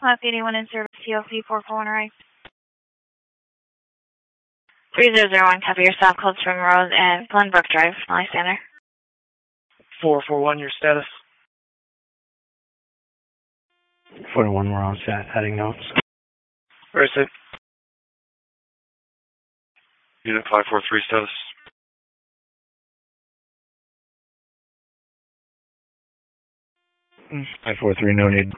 Class 81 in service, TLC 441 right. 3001, copy your stop Cold Spring Road and Glenbrook Drive, Lysander. 441, your status? 41, we're on set, heading notes. Where is it? Unit 543 status. 543, no need.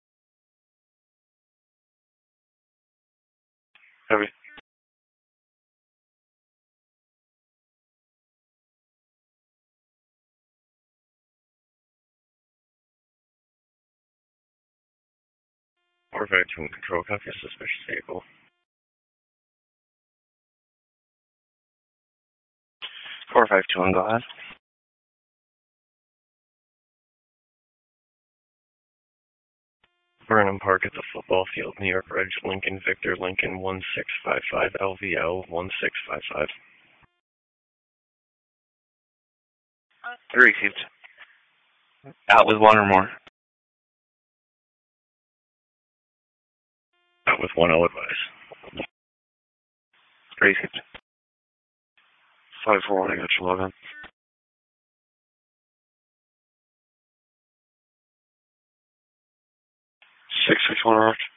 Heavy. Or 5-2 in control, copy a suspicious vehicle. 452 on, go ahead. Burnham Park at the football field, New York Reg, Lincoln Victor, Lincoln 1655, LVL 1655. Received. Out with one or more. Out with one, I'll advise. Received. 541, I got your log on. 661 Rock.